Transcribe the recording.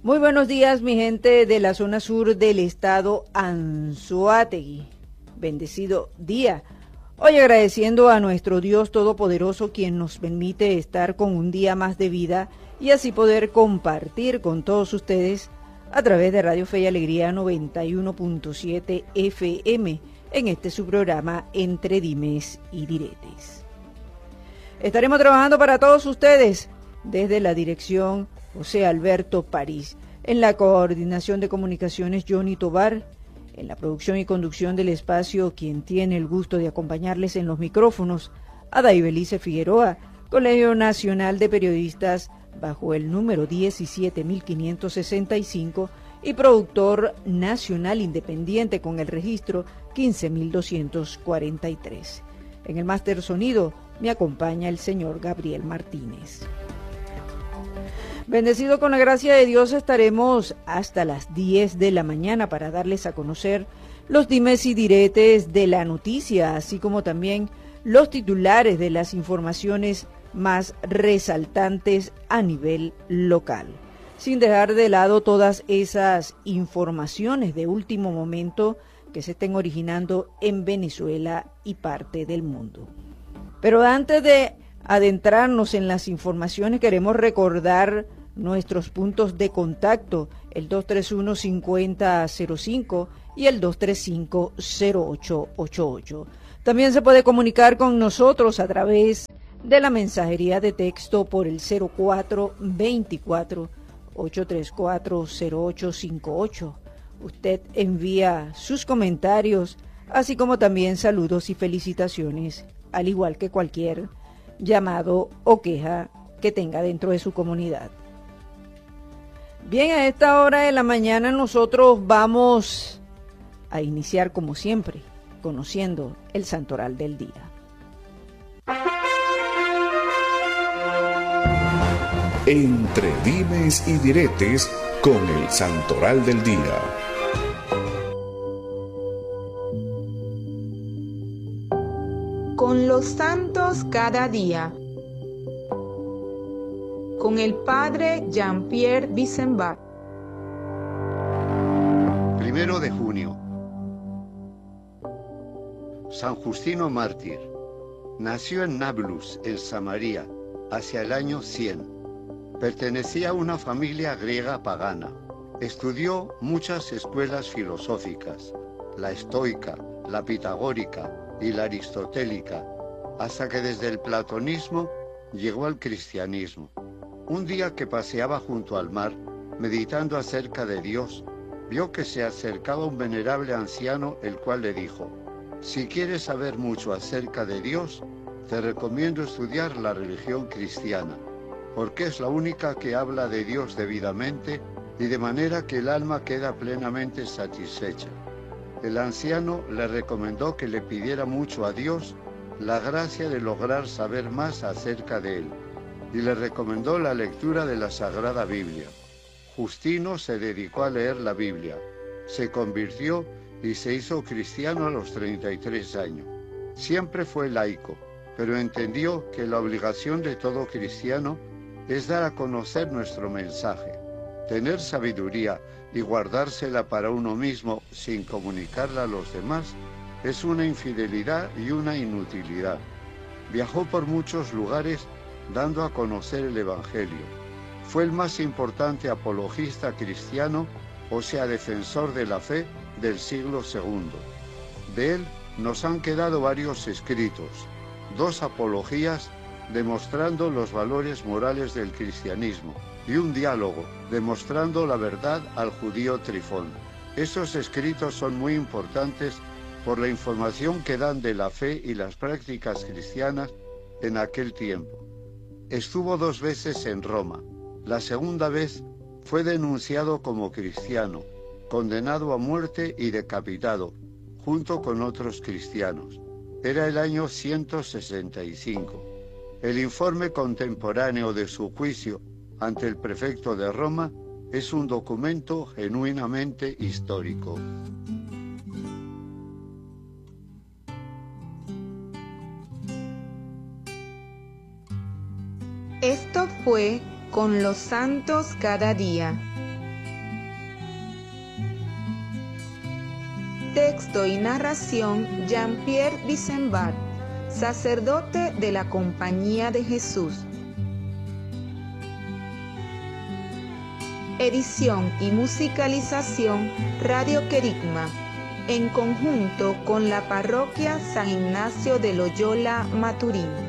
Muy buenos días, mi gente de la zona sur del estado Anzoátegui. Bendecido día. Hoy agradeciendo a nuestro Dios Todopoderoso, quien nos permite estar con un día más de vida y así poder compartir con todos ustedes a través de Radio Fe y Alegría 91.7 FM en este su programa Entre Dimes y Diretes. Estaremos trabajando para todos ustedes desde la dirección José Alberto París, en la coordinación de comunicaciones Johnny Tobar, en la producción y conducción del espacio, quien tiene el gusto de acompañarles en los micrófonos, Ada Ibelice Figueroa, Colegio Nacional de Periodistas bajo el número 17565 y productor nacional independiente con el registro 15243. En el máster sonido me acompaña el señor Gabriel Martínez. Bendecido con la gracia de Dios, estaremos hasta las 10 de la mañana para darles a conocer los dimes y diretes de la noticia, así como también los titulares de las informaciones más resaltantes a nivel local, sin dejar de lado todas esas informaciones de último momento que se estén originando en Venezuela y parte del mundo. Pero antes de adentrarnos en las informaciones, queremos recordar nuestros puntos de contacto, el 231-5005 y el 235-0888. También se puede comunicar con nosotros a través de la mensajería de texto por el 0424-834-0858. Usted envía sus comentarios, así como también saludos y felicitaciones, al igual que cualquier llamado o queja que tenga dentro de su comunidad. Bien, a esta hora de la mañana nosotros vamos a iniciar como siempre, conociendo el santoral del día. Entre dimes y diretes con el santoral del día. Con los santos cada día. Con el padre Jean-Pierre Bissenbach. 1 de junio. San Justino Mártir. Nació en Nablus, en Samaria, hacia el año 100. Pertenecía a una familia griega pagana. Estudió muchas escuelas filosóficas, la estoica, la pitagórica y la aristotélica, hasta que desde el platonismo llegó al cristianismo. Un día que paseaba junto al mar, meditando acerca de Dios, vio que se acercaba un venerable anciano, el cual le dijo: si quieres saber mucho acerca de Dios, te recomiendo estudiar la religión cristiana, porque es la única que habla de Dios debidamente y de manera que el alma queda plenamente satisfecha. El anciano le recomendó que le pidiera mucho a Dios la gracia de lograr saber más acerca de él, y le recomendó la lectura de la Sagrada Biblia. Justino se dedicó a leer la Biblia, se convirtió y se hizo cristiano a los 33 años. Siempre fue laico, pero entendió que la obligación de todo cristiano es dar a conocer nuestro mensaje. Tener sabiduría y guardársela para uno mismo sin comunicarla a los demás es una infidelidad y una inutilidad. Viajó por muchos lugares dando a conocer el Evangelio. Fue el más importante apologista cristiano, o sea, defensor de la fe del siglo II. De él nos han quedado varios escritos, 2 apologías demostrando los valores morales del cristianismo y un diálogo demostrando la verdad al judío Trifón. Estos escritos son muy importantes por la información que dan de la fe y las prácticas cristianas en aquel tiempo. Estuvo 2 veces en Roma. La segunda vez fue denunciado como cristiano, condenado a muerte y decapitado, junto con otros cristianos. Era el año 165. El informe contemporáneo de su juicio ante el prefecto de Roma es un documento genuinamente histórico. Esto fue Con los santos cada día. Texto y narración Jean-Pierre Bissenbart, sacerdote de la Compañía de Jesús. Edición y musicalización Radio Querigma, en conjunto con la Parroquia San Ignacio de Loyola, Maturín.